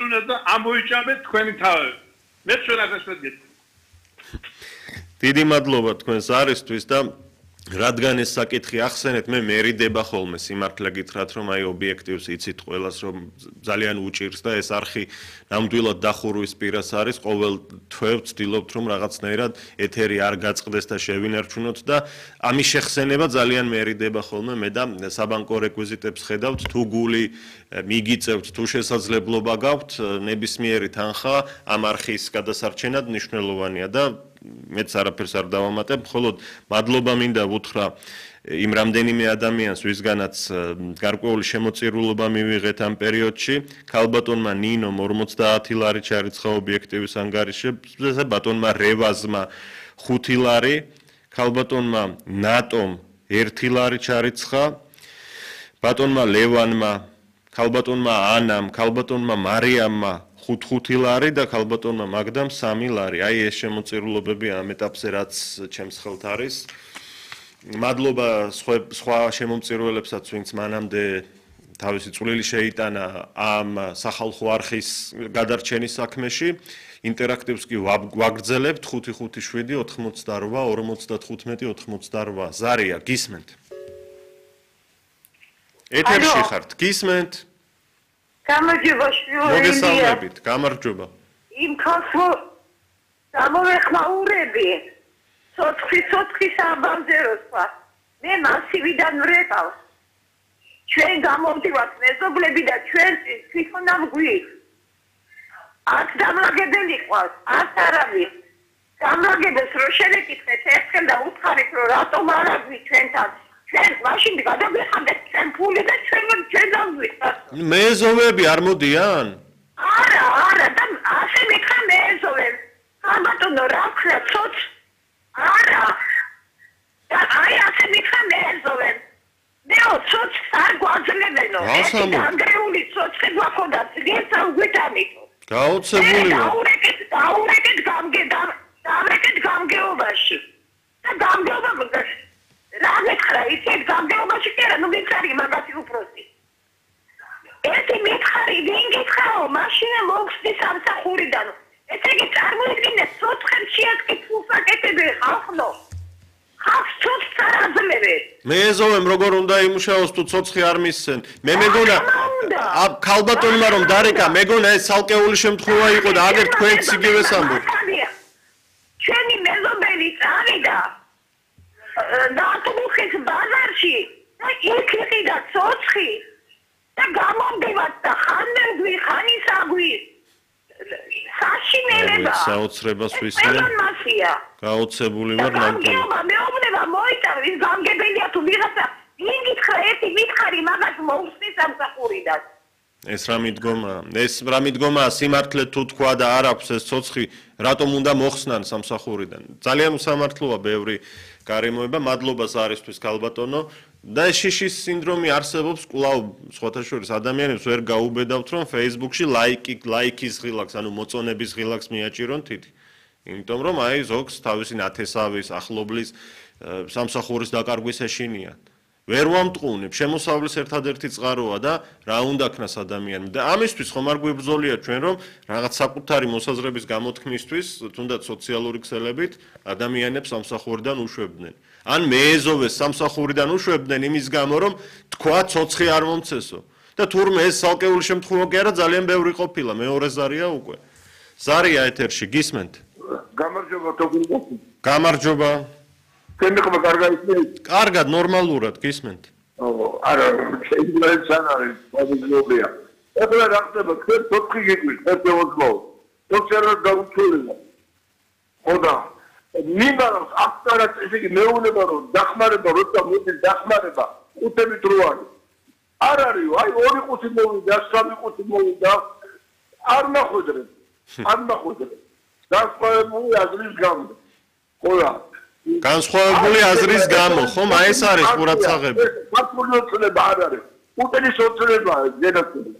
უნდა და ამოიჭამეთ თქვენი თავები. მე ჩვენასაც მეგეთ. დიდი მადლობა თქვენს არისთვის და რადგან ეს საკითხი ახსენეთ, მე მერიდება ხოლმე სიმართლე გითხრათ, რომ აი ობიექტივს იცით ყველას, რომ ძალიან უჭირს და ეს არხი ნამდვილად დახურვის პირას არის, ყოველ თვე ვცდილობთ, რომ რაღაცნაირად ეთერი არ გაწყდეს და შევინარჩუნოთ და ამის შეხსენება ძალიან მერიდება ხოლმე, მე და საბანკო რეკვიზიტებს ხედავთ, თუ გული მიგიწევთ, თუ შესაძლებლობა გაქვთ, ნებისმიერი თანხა ამ არხის გადასარჩენად მნიშვნელოვანია და მეც არაფერს არ დავამატებ, მხოლოდ მადლობა მინდა ვუთხრა იმ რამდენიმე ადამიანს, ვისგანაც გარკვეული შემოწირულობა მივიღეთ ამ პერიოდში, ქალბატონმა ნინომ 50 ლარი ჩარიცხა ობიექტივის ანგარიშებზე, ბატონმა რევაზმა 5 ლარი, ქალბატონმა ნატომ 1 ლარი ჩარიცხა, ბატონმა ლევანმა, ქალბატონმა ანამ, ქალბატონმა მარიამმა 5 ლარი და ქალბატონმა მაგდამ 3 ლარი. აი ეს შემოწირულობები ამ ეტაპზე რაც ჩემს ხელთ არის. მადლობა სხვა შემომწირულებსაც, ვინც მანამდე თავისი წვლილი შეიტანა ამ სახალხო არხის გადარჩენის საქმეში. ინტერაქტივს კი ვაგრძელებთ 557 88 55 88. ზარია, გისმენთ? ეთერში ხართ, გისმენთ? გამარჯობა, მოგესალმებით, გამარჯობა. იმ ხალხს გამოვეხმაურები, ცოცხლის აბანძეროსა. მე მასივიდან ვრეყავ. ჩვენ გამოვდივართ მეზობლები და ჩვენ თვითონ ამგვით. არც დამლაგებელი ყავს, არც არავის. დამლაგებელს რო შევეკითხეთ ერთხელ და უთხარით, რომ რატომ არ აგვი ჩვენთან. ჩვენ მაშინ გადავიხადეთ ჩვენ ფული და ჩვენ დავგვიხსნათ. მეზობლები არ მოდიან? არა, და ასე მითხრა მეზობლები. ალბათო რა ხლა ცოც? არა. და აი ასე მითხრა მეზობლები. მეო ცოც არ გვაძლევენო. განგრეული ცოცხი გვაქონდა, ძლიერ უგვიტანითო. გაოცებული ვარ. დავრეკეთ გამგეობაში. და გამგეობა რა მითხრა, ისეთ გამგეობაში კი არა, ნუ მითხარი მაგათი უпрости. ერთი მითხარი, ვინ გითხაო, მაშინა მოგხსნი სამსახურიდან. ესე იგი წარმოიდგინეთ, ცოცხლ შეაკეთებს აკეთები ხალხო. ხალხს ცოცხლს არ აძლევენ. მეზობლემ როგორ უნდა იმუშაოს თუ ცოცხი არ მისცენ? მე მეგონა ქალბატონმა რომ დარეკა, მეგონა ეს ცალკეული შემთხვევა იყო და აგერ თქვენც იგივეს ამბობთ. ჩვენი მეზობელი წავიდა ნატუბუხის ბაზარში და იქ იყიდა ცოცხი და გამომდივართ და ხანმერგვი ხანისაგვი საშინელება საოცრებას ვისმენ გაოცებული ვარ ნამდვილად მეუბნება მოიტანა ის გამგებელია თუ ვიღაცა ვინ გითხრა ერთი მითხარი მაგას მოუსმის სამსახურიდან ეს რა მიდგომა სიმართლე თუ თქვა და არ აქვს ეს ცოცხი რატომ უნდა მოხსნან სამსახურიდან ძალიან უსამართლოა ბევრი გარემოება მადლობა ზარისთვის ქალბატონო და შიშის სინდრომი არსებობს კვლავ სხვათა შორის ადამიანებს ვერ გაუბედავთ რომ Facebook-ში ლაიკის ღილაკს ანუ მოწონების ღილაკს მიაჭირონ თითი იმიტომ რომ აი ზოგს თავისი ნათესავის ახლობლის სამსახურის დაკარგვის ეშინიათ ვერ ვამტყუნებ შემოსავლის ერთადერთი წყაროა და რა უნდა ქნას ადამიანმა და ამისთვის ხომ არ გვიბრძოლია ჩვენ რომ რაღაც საკუთარი მოსაზრების გამოთქმისთვის თუნდაც სოციალური ქსელებით ადამიანებს სამსახურიდან უშვებდნენ ან მეეზოვეს სამსახურიდან უშვებდნენ იმის გამო რომ თქვა ცოცხი არ მომცესო და თურმე ეს ცალკეული შემთხვევა კი არა ძალიან ბევრი ყოფილა მეორე ზარია უკვე ზარია ეთერში გისმენთ გამარჯობა თოგულო გამარჯობა თემი კარგად კარგად ნორმალურად გისმენთ არა შეიძლება სანარი პოზიცია ეხლა რა ხდება თქვენ ცოცხი გიგვით ერთეულო დოქტორად დაუჩვეულა ხოდა მინდავს აქტარად ესე იგი მეუბნება რომ დახმარება როცა მოდის დახმარება ყუთებით რო არის არ არის აი ორი ყუთი მოვიდა სამი ყუთი მოვიდა არ ნახვედრე განსხვავებული აზრის გამო ხოდა განსხვავებული აზრის გამო ხომ აი ეს არის ყურადსაღები ფაქტური ოცნება არ არის უტენის ოცნებაა ზედაპირ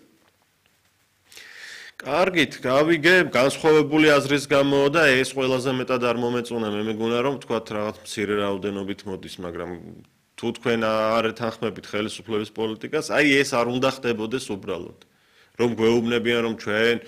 კარგით გავიგე განსხვავებული აზრის გამო და ეს ყველაზე მეტად არ მომეწონა მე მეგონა რომ თქვათ რაღაც მცირე რაოდენობით მოდის მაგრამ თუ თქვენ არ ეთანხმებით ხელისუფლების პოლიტიკას აი ეს არ უნდა ხდებოდეს უბრალოდ რომ გვეუბნებიან რომ ჩვენ